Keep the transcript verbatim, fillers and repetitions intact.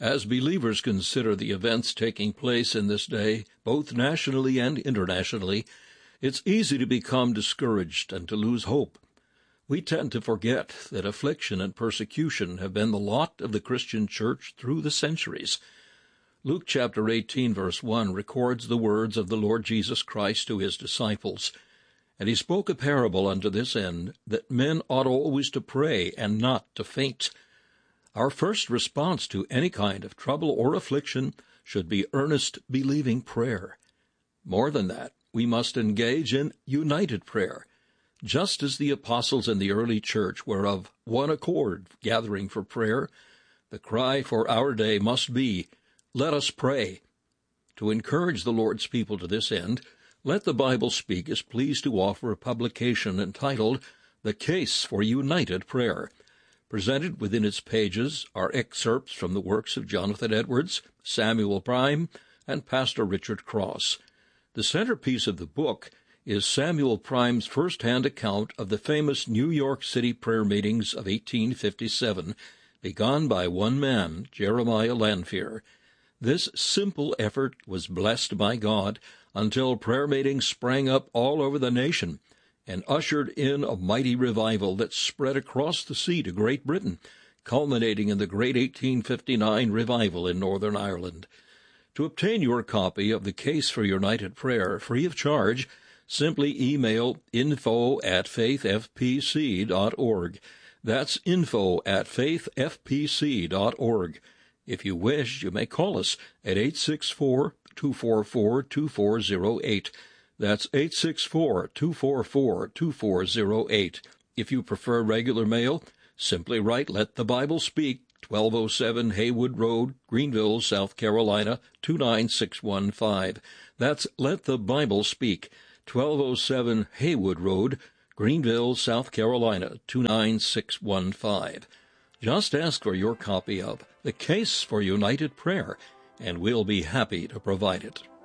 As believers consider the events taking place in this day, both nationally and internationally, it's easy to become discouraged and to lose hope. We tend to forget that affliction and persecution have been the lot of the Christian church through the centuries. Luke chapter eighteen, verse one, records the words of the Lord Jesus Christ to his disciples. And he spoke a parable unto this end, that men ought always to pray and not to faint. Our first response to any kind of trouble or affliction should be earnest, believing prayer. More than that, we must engage in united prayer. Just as the apostles in the early church were of one accord gathering for prayer, the cry for our day must be, "Let us pray." To encourage the Lord's people to this end, Let the Bible Speak is pleased to offer a publication entitled The Case for United Prayer. Presented within its pages are excerpts from the works of Jonathan Edwards, Samuel Prime, and Pastor Richard Cross. The centerpiece of the book is Samuel Prime's first-hand account of the famous New York City prayer meetings of eighteen fifty-seven, begun by one man, Jeremiah Lanphier. This simple effort was blessed by God until prayer meetings sprang up all over the nation and ushered in a mighty revival that spread across the sea to Great Britain, culminating in the great eighteen fifty-nine revival in Northern Ireland. To obtain your copy of The Case for United Prayer free of charge, simply email info at faith f p c dot org. That's info at faith f p c dot org. If you wish, you may call us at eight six four, two four four, two four zero eight. That's eight six four, two four four, two four zero eight. If you prefer regular mail, simply write Let the Bible Speak, twelve oh seven Haywood Road, Greenville, South Carolina, two nine six one five. That's Let the Bible Speak, twelve oh seven Haywood Road, Greenville, South Carolina, two nine six one five. Just ask for your copy of The Case for United Prayer, and we'll be happy to provide it.